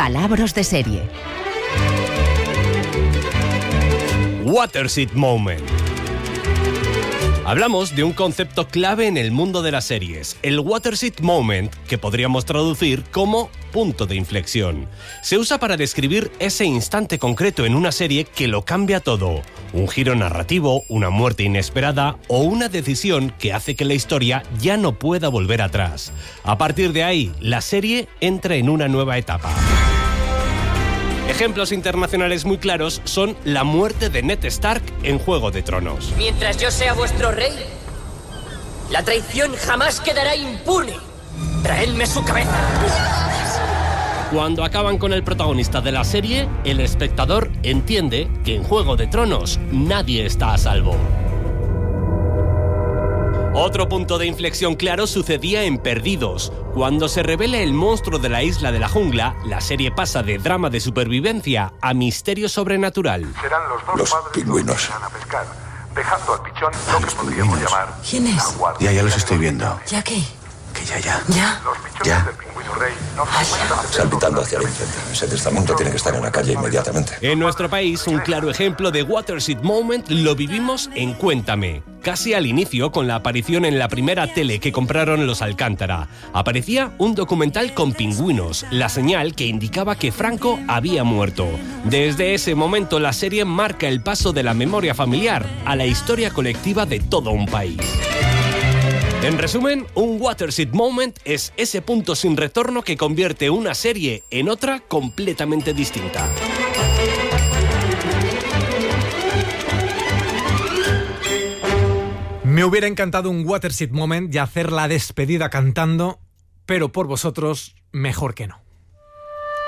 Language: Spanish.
Palabras de serie. Waterseat Moment. Hablamos de un concepto clave en el mundo de las series, el Waterseat Moment, que podríamos traducir como punto de inflexión. Se usa para describir ese instante concreto en una serie que lo cambia todo. Un giro narrativo, una muerte inesperada o una decisión que hace que la historia ya no pueda volver atrás. A partir de ahí, la serie entra en una nueva etapa. Ejemplos internacionales muy claros son la muerte de Ned Stark en Juego de Tronos. Mientras yo sea vuestro rey, la traición jamás quedará impune. Traedme su cabeza. Cuando acaban con el protagonista de la serie, el espectador entiende que en Juego de Tronos nadie está a salvo. Otro punto de inflexión claro sucedía en Perdidos. Cuando se revela el monstruo de la isla de la jungla, la serie pasa de drama de supervivencia a misterio sobrenatural. Serán los pingüinos. Que irán a pescar, dejando al pichón lo que podríamos llamar ¿Quién es? la guardia. Ya los estoy viendo. ¿Ya qué? Que ya. ¿Ya? Los pichones Ya. del pingüino rey no frecuentan Salpitando hacia el frente. Ese testamento tiene que estar en la calle inmediatamente. En nuestro país, un claro ejemplo de Waterseat Moment lo vivimos en Cuéntame. Casi al inicio, con la aparición en la primera tele que compraron los Alcántara. Aparecía un documental con pingüinos, la señal que indicaba que Franco había muerto. Desde ese momento, la serie marca el paso de la memoria familiar a la historia colectiva de todo un país. En resumen, un Waterseat Moment es ese punto sin retorno que convierte una serie en otra completamente distinta. Me hubiera encantado un Waterseat Moment y hacer la despedida cantando, pero por vosotros, mejor que no.